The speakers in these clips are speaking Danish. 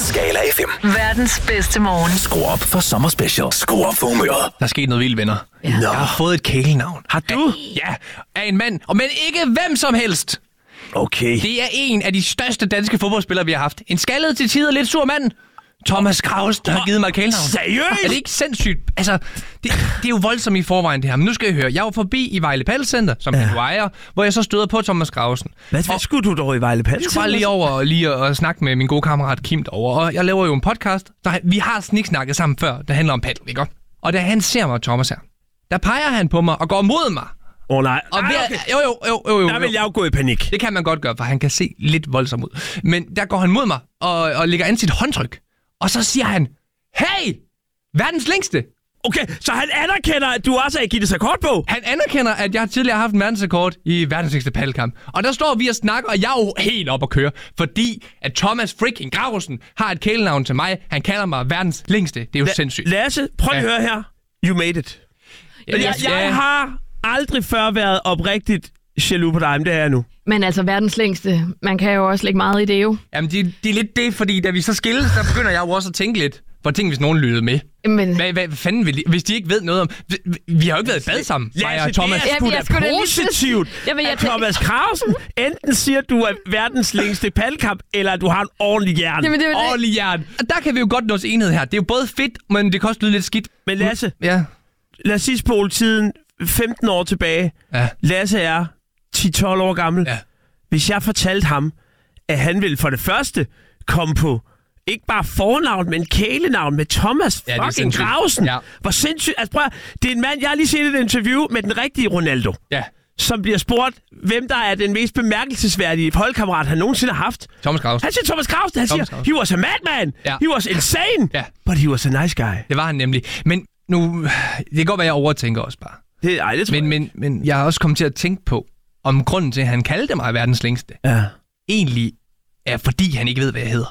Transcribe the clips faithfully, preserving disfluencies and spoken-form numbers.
Skala F M. Verdens bedste morgen. Skru op for sommerspecial. Skru op for humøret. Der er sket noget vildt, venner. Ja. Jeg har fået et kælenavn. Har du? Ja, af en mand. Og men ikke hvem som helst. Okay. Det er en af de største danske fodboldspillere, vi har haft. En skaldet til tider lidt sur mand. Thomas Krausen har givet mig et kælenavn. Seriøst? Er det ikke sindssygt? Altså, det, det er jo voldsomt i forvejen, det her. Men nu skal I høre. Jeg var forbi i Vejle Paddelcenter, som ja. han ejer, hvor jeg så støder på Thomas Krausen. Hvad, hvad skulle du dog i Vejle Paddelcenter? Jeg skulle bare lige over og, lige at snakke med min gode kammerat Kim derovre. Og jeg laver jo en podcast, der vi har sniksnakket sammen før, der handler om paddel, ikke? Og da han ser mig, Thomas her, der peger han på mig og går mod mig. Åh oh, nej. Og Ej, ved, okay. jo, jo, jo, jo, jo. Der vil jeg jo gå i panik. Det kan man godt gøre, for han kan se lidt voldsom ud. Men der går han mod mig og, og lægger an sit håndtryk. Og så siger han, hey, verdens længste. Okay, så han anerkender, at du også er i Guinness rekord på? Han anerkender, at jeg tidligere har haft en verdensrekord i verdens længste paddelkamp. Og der står vi og snakker, og jeg er jo helt op at køre. Fordi at Thomas freaking Krausen har et kælenavn til mig. Han kalder mig verdens længste. Det er jo La- sindssygt. Lasse, prøv at Ja. høre her. You made it. Ja, Jeg, jeg har aldrig før været oprigtigt jaloux på dig, men det er jeg nu. Men altså verdens længste, man kan jo også lægge meget i det jo. Jamen, det, det er lidt det, fordi da vi så skilles, der begynder jeg jo også at tænke lidt. For ting, hvis nogen lyttede med. Men... Hvad, hvad fanden vil de, hvis de ikke ved noget om... Vi, vi har jo ikke været i bad sammen, mig og Thomas. Det er sgu Jamen, da jeg skulle da lige positivt, Jamen, jeg at Thomas Krausen enten siger, at du er verdens længste paddelkamp, eller at du har en ordentlig hjerne. Jamen, det er jo det. Ordentlig jern. Og der kan vi jo godt nå os enhed her. Det er jo både fedt, men det kan også lyde lidt skidt. Men Lasse, Ja. lad os sige spole tiden femten år tilbage. Ja. Lasse er ti tolv år gammel. Ja. Hvis jeg fortalte ham, at han ville for det første komme på ikke bare fornavn, men kælenavn med Thomas Ja, det er fucking sindssygt. Krausen. Ja. Hvor sindssygt. Altså prøv at, det er en mand, jeg har lige set et interview med den rigtige Ronaldo, Ja. som bliver spurgt, hvem der er den mest bemærkelsesværdige holdkammerat, han nogensinde har haft. Thomas Krausen. Han siger Thomas Krausen. Han Thomas siger, Krausen. he was a madman. Ja. He was insane. Ja. But he was a nice guy. Det var han nemlig. Men nu... Det kan godt være, jeg overtænker også bare. Det, ej, det tror Men, jeg. men, men jeg har også kommet til at tænke på, om grunden til, at han kaldte mig verdens længste, Ja. egentlig er, fordi han ikke ved, hvad jeg hedder.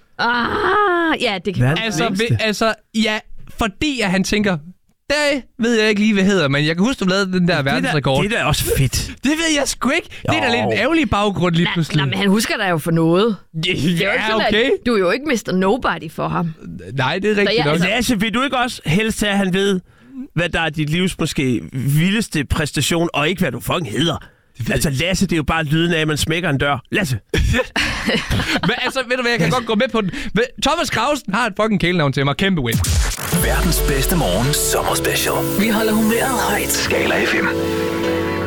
Ah, ja, det kan Verdens Altså, længste. ved, altså, ja, fordi at han tænker, det ved jeg ikke lige, hvad jeg hedder, men jeg kan huske, du lavede den der det, der, verdensrekord. det er da også fedt. Det ved jeg sgu ikke. Det er da Jo. lidt en ærgerlig baggrund lige Nej, pludselig. nej, men han husker dig jo for noget. Det er jo ikke Ja, sådan, okay. at du er jo ikke mister Nobody for ham. Nej, det er rigtigt jeg- nok. altså- Lasse, vil du ikke også helst have, at han ved, hvad der er dit livs måske vildeste præstation, og ikke hvad du fucking hedder? Altså Lasse, det er jo bare lyden af, at man smækker en dør. Lasse! Men altså, ved du hvad, jeg kan godt gå med på den. Thomas Krausen har et fucking kælenavn til mig. Kæmpe win. Verdens bedste morgen sommerspecial. Vi holder humøret højt. Skala F M.